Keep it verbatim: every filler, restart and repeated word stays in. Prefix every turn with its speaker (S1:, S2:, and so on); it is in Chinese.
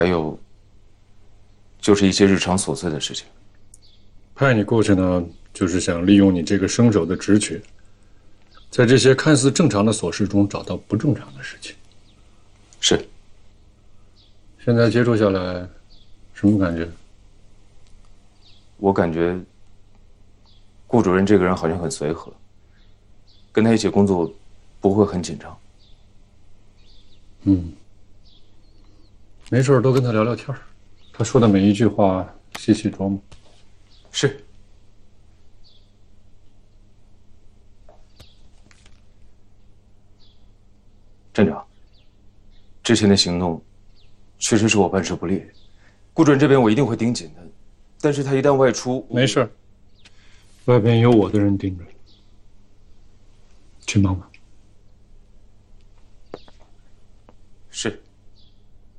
S1: 还有，就是一些日常琐碎的事情。
S2: 派你过去呢，就是想利用你这个生手的直觉，在这些看似正常的琐事中找到不正常的事情。
S1: 是。
S2: 现在接触下来，什么感觉？
S1: 我感觉，顾主任这个人好像很随和，跟他一起工作不会很紧张。
S2: 嗯，没事多跟他聊聊天，他说的每一句话细细琢磨。
S1: 是。站长，之前的行动确实是我办事不力，顾主任这边我一定会盯紧的。但是他一旦外出，
S2: 没事，外边有我的人盯着，去忙吧。
S1: 是。